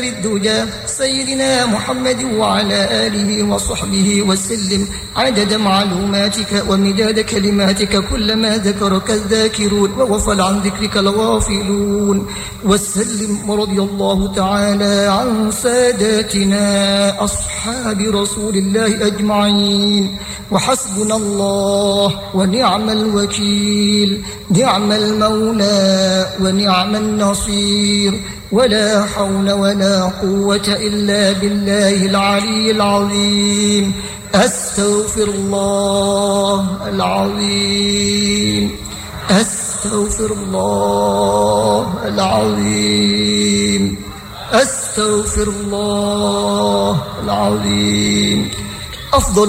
الدجى سيدنا محمد وعلى آله وصحبه وسلم عدد معلوماتك ومداد كلماتك كلما ذكرك الذاكرون وغفل عن ذكرك الغافلون. وسلم ورضي الله تعالى عن ساداتنا أصحاب رسول الله أجمعين. وحسبنا الله ونعم الوكيل، نعم المولى ونعم النصير، ولا حول ولا قوة إلا بالله العلي العظيم. أستغفر الله العظيم، أستغفر الله العظيم، أستغفر الله العظيم. أفضل